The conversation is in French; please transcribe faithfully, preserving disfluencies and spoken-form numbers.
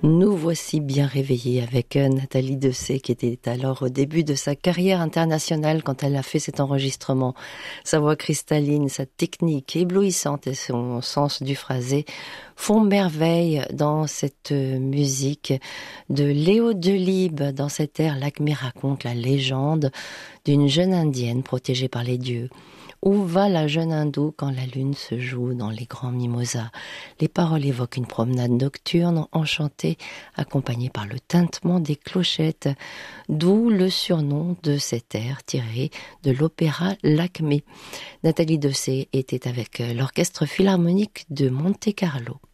Nous voici bien réveillés avec Nathalie Dessay qui était alors au début de sa carrière internationale quand elle a fait cet enregistrement. Sa voix cristalline, sa technique éblouissante et son sens du phrasé font merveille dans cette musique de Léo Delibes. Dans cet air, l'Acmé raconte la légende d'une jeune indienne protégée par les dieux. Où va la jeune hindoue quand la lune se joue dans les grands mimosas? Les paroles évoquent une promenade nocturne enchantée, accompagnée par le tintement des clochettes, d'où le surnom de cet air tiré de l'opéra L'Acmé. Nathalie Dessay était avec l'Orchestre Philharmonique de Monte-Carlo.